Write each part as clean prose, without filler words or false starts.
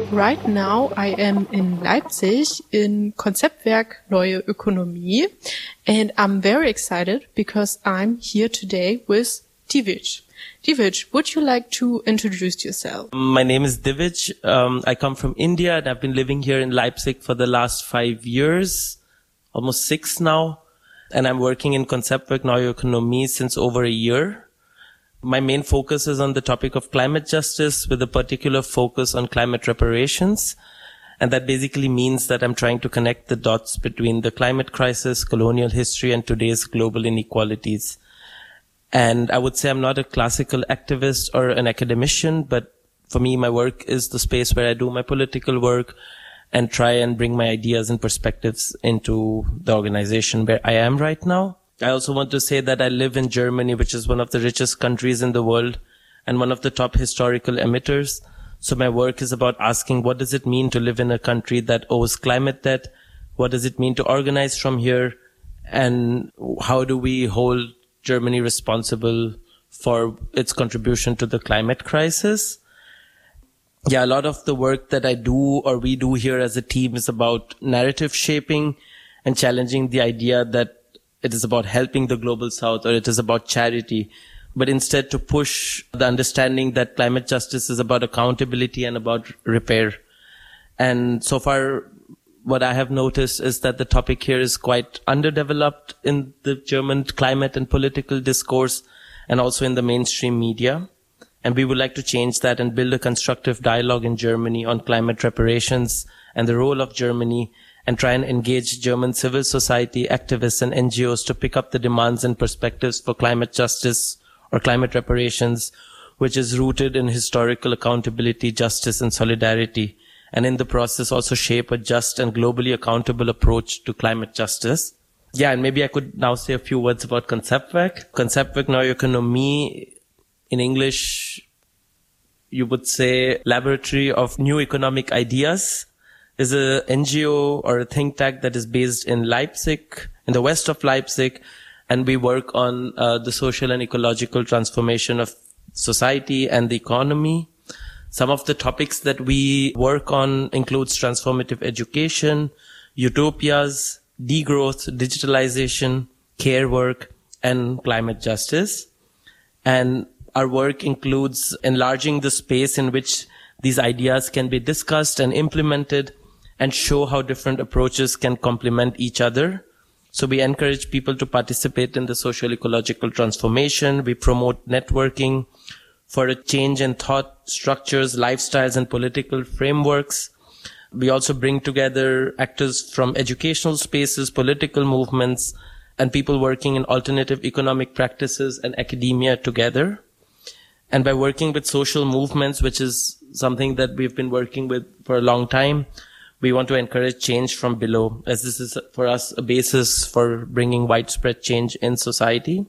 Right now I am in Leipzig in Konzeptwerk Neue Ökonomie, and I'm very excited because I'm here today with Divic. Divic, would you like to introduce yourself? My name is Divic. I come from India and I've been living here in Leipzig for the last 5 years, almost 6 now. And I'm working in Konzeptwerk Neue Ökonomie since over a year. My main focus is on the topic of climate justice with a particular focus on climate reparations. And that basically means that I'm trying to connect the dots between the climate crisis, colonial history, and today's global inequalities. And I would say I'm not a classical activist or an academician, but for me, my work is the space where I do my political work and try and bring my ideas and perspectives into the organization where I am right now. I also want to say that I live in Germany, which is one of the richest countries in the world and one of the top historical emitters. So my work is about asking, what does it mean to live in a country that owes climate debt? What does it mean to organize from here? And how do we hold Germany responsible for its contribution to the climate crisis? Yeah, a lot of the work that I do or we do here as a team is about narrative shaping and challenging the idea that it is about helping the global south or it is about charity, but instead to push the understanding that climate justice is about accountability and about repair. And so far, what I have noticed is that the topic here is quite underdeveloped in the German climate and political discourse and also in the mainstream media. And we would like to change that and build a constructive dialogue in Germany on climate reparations and the role of Germany, and try and engage German civil society activists and NGOs to pick up the demands and perspectives for climate justice or climate reparations, which is rooted in historical accountability, justice, and solidarity, and in the process also shape a just and globally accountable approach to climate justice. Yeah, and maybe I could now say a few words about Konzeptwerk. Konzeptwerk Neue Ökonomie, in English, you would say Laboratory of New Economic Ideas, is a NGO or a think tank that is based in Leipzig, in the west of Leipzig, and we work on the social and ecological transformation of society and the economy. Some of the topics that we work on includes transformative education, utopias, degrowth, digitalization, care work, and climate justice. And our work includes enlarging the space in which these ideas can be discussed and implemented, and show how different approaches can complement each other. So we encourage people to participate in the social ecological transformation. We promote networking for a change in thought structures, lifestyles, and political frameworks. We also bring together actors from educational spaces, political movements, and people working in alternative economic practices and academia together. And by working with social movements, which is something that we've been working with for a long time, we want to encourage change from below, as this is for us a basis for bringing widespread change in society.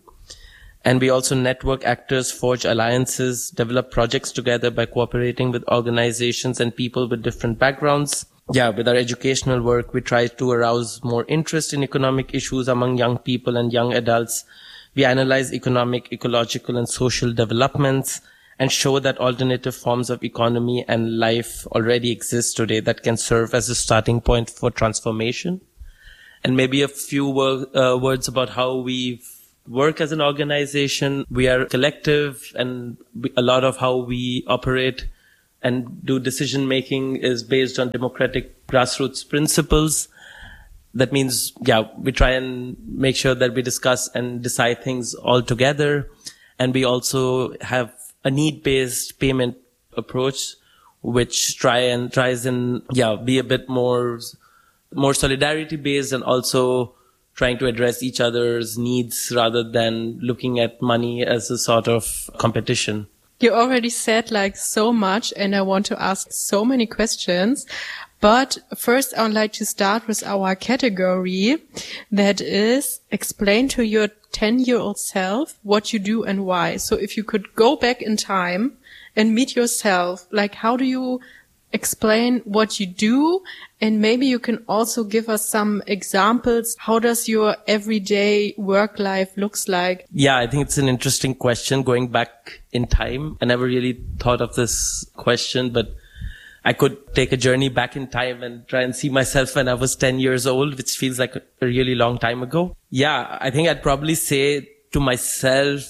And we also network actors, forge alliances, develop projects together by cooperating with organizations and people with different backgrounds. Yeah, with our educational work, we try to arouse more interest in economic issues among young people and young adults. We analyze economic, ecological, and social developments and show that alternative forms of economy and life already exist today that can serve as a starting point for transformation. And maybe a few words about how we work as an organization. We are collective, and a lot of how we operate and do decision making is based on democratic grassroots principles. That means, we try and make sure that we discuss and decide things all together. And we also have a need-based payment approach, which tries and be a bit more solidarity-based and also trying to address each other's needs rather than looking at money as a sort of competition. You already said so much, and I want to ask so many questions. But first, I would like to start with our category, that is, explain to your 10-year-old self what you do and why. So if you could go back in time and meet yourself, how do you explain what you do? And maybe you can also give us some examples. How does your everyday work life looks like? Yeah, I think it's an interesting question going back in time. I never really thought of this question, but I could take a journey back in time and try and see myself when I was 10 years old, which feels like a really long time ago. Yeah, I think I'd probably say to myself,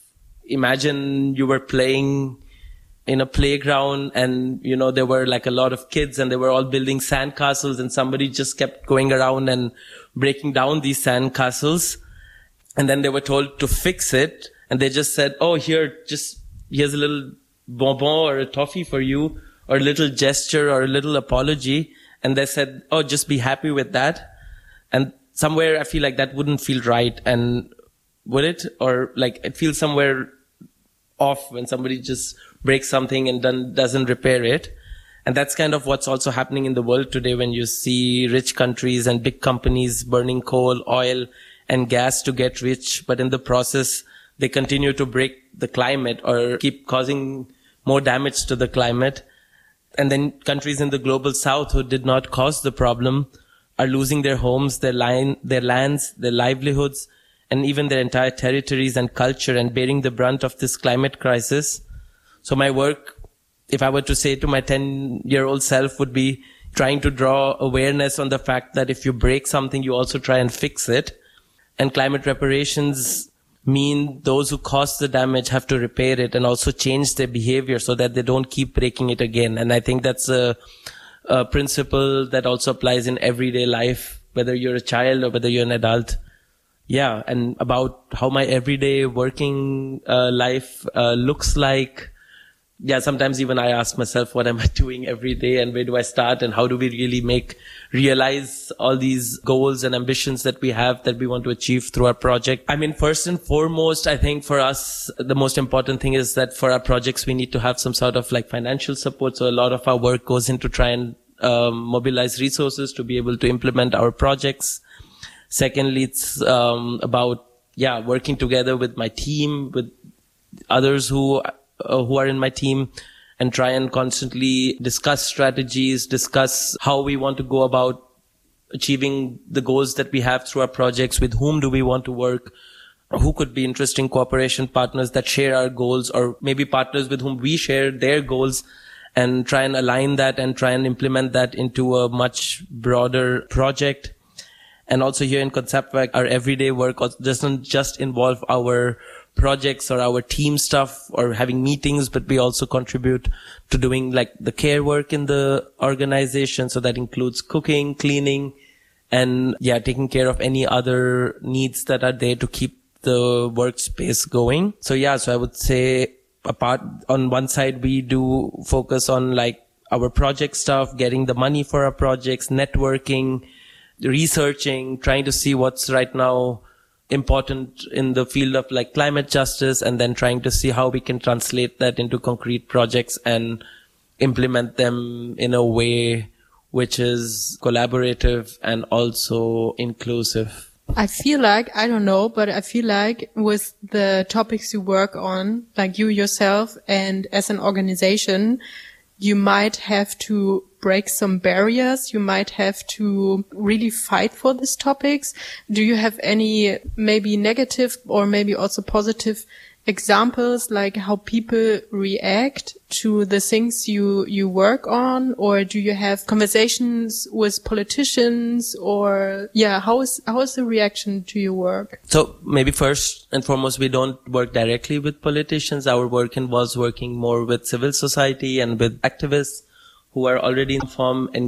imagine you were playing in a playground and, you know, there were like a lot of kids and they were all building sandcastles and somebody just kept going around and breaking down these sandcastles. And then they were told to fix it. And they just said, oh, here's a little bonbon or a toffee for you, or a little gesture or a little apology. And they said, oh, just be happy with that. And somewhere I feel like that wouldn't feel right. And would it? Or like it feels somewhere off when somebody just breaks something and doesn't repair it. And that's kind of what's also happening in the world today when you see rich countries and big companies burning coal, oil, and gas to get rich. But in the process, they continue to break the climate or keep causing more damage to the climate. And then countries in the global south who did not cause the problem are losing their homes, their lands, their livelihoods, and even their entire territories and culture, and bearing the brunt of this climate crisis. So my work, if I were to say to my 10-year-old self, would be trying to draw awareness on the fact that if you break something, you also try and fix it. And climate reparations mean those who caused the damage have to repair it and also change their behavior so that they don't keep breaking it again. And I think that's a principle that also applies in everyday life, whether you're a child or whether you're an adult. Yeah, and about how my everyday working life looks like. Yeah, sometimes even I ask myself, what am I doing every day and where do I start and how do we really realize all these goals and ambitions that we have that we want to achieve through our project? I mean, first and foremost, I think for us, the most important thing is that for our projects, we need to have some sort of like financial support. So a lot of our work goes into try and mobilize resources to be able to implement our projects. Secondly, it's about, working together with my team, with others who are in my team, and try and constantly discuss strategies, discuss how we want to go about achieving the goals that we have through our projects, with whom do we want to work, who could be interesting cooperation partners that share our goals, or maybe partners with whom we share their goals, and try and align that and try and implement that into a much broader project. And also here in Konzeptwerk, our everyday work doesn't just involve our projects or our team stuff or having meetings, but we also contribute to doing like the care work in the organization. So that includes cooking, cleaning, and taking care of any other needs that are there to keep the workspace going. So I would say on one side, we do focus on like our project stuff, getting the money for our projects, networking, researching, trying to see what's right now important in the field of like climate justice, and then trying to see how we can translate that into concrete projects and implement them in a way which is collaborative and also inclusive. I feel like, I don't know, but I feel like with the topics you work on, like you yourself and as an organization, you might have to break some barriers. You might have to really fight for these topics. Do you have any maybe negative or maybe also positive examples, like how people react to the things you work on? Or do you have conversations with politicians, or how is the reaction to your work? So maybe first and foremost, we don't work directly with politicians. Our work involves working more with civil society and with activists who are already informed and